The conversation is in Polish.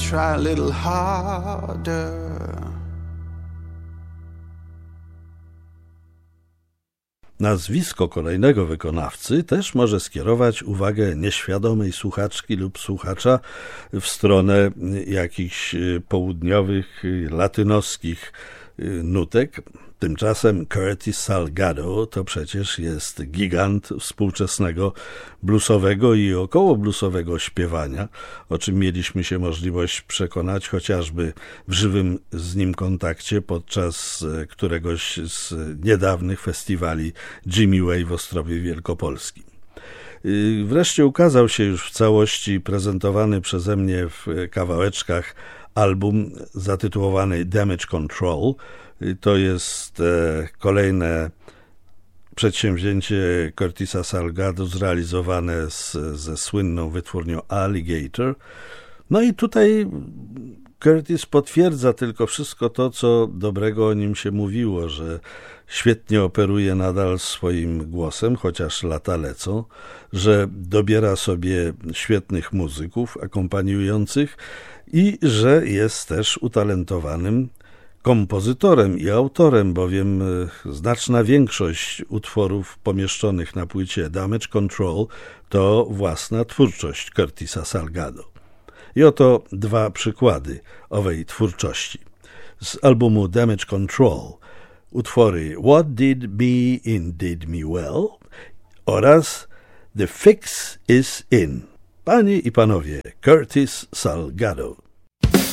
try a little harder. Nazwisko kolejnego wykonawcy też może skierować uwagę nieświadomej słuchaczki lub słuchacza w stronę jakichś południowych, latynoskich nutek. Tymczasem Curtis Salgado to przecież jest gigant współczesnego bluesowego i około bluesowego śpiewania, o czym mieliśmy się możliwość przekonać chociażby w żywym z nim kontakcie podczas któregoś z niedawnych festiwali Jimmy Way w Ostrowie Wielkopolskim. Wreszcie ukazał się już w całości prezentowany przeze mnie w kawałeczkach album zatytułowany Damage Control. To jest kolejne przedsięwzięcie Curtisa Salgado zrealizowane ze słynną wytwórnią Alligator. No i tutaj Curtis potwierdza tylko wszystko to, co dobrego o nim się mówiło, że świetnie operuje nadal swoim głosem, chociaż lata lecą, że dobiera sobie świetnych muzyków akompaniujących i że jest też utalentowanym kompozytorem i autorem, bowiem znaczna większość utworów pomieszczonych na płycie Damage Control to własna twórczość Curtisa Salgado. I oto dwa przykłady owej twórczości. Z albumu Damage Control utwory What Did Me In Did Me Well oraz The Fix Is In. Panie i panowie, Curtis Salgado.